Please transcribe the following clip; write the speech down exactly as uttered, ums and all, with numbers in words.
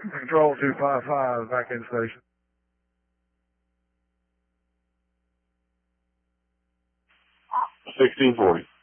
Control two five five, back in station. sixteen forty.